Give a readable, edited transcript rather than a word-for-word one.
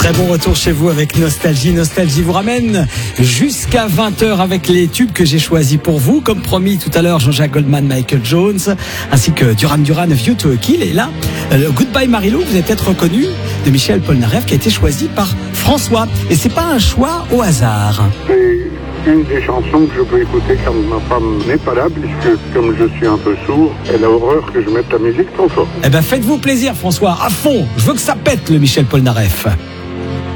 Très bon retour chez vous avec Nostalgie. Nostalgie vous ramène jusqu'à 20h avec les tubes que j'ai choisis pour vous. Comme promis tout à l'heure, Jean-Jacques Goldman, Michael Jones, ainsi que Duran Duran, View to a Kill. Et là, Goodbye Marilou, vous avez peut-être reconnu, de Michel Polnareff, qui a été choisi par François. Et c'est pas un choix au hasard. C'est une des chansons que je peux écouter quand ma femme n'est pas là, puisque comme je suis un peu sourd, elle a horreur que je mette la musique trop fort. Eh ben faites-vous plaisir François, à fond. Je veux que ça pète le Michel Polnareff.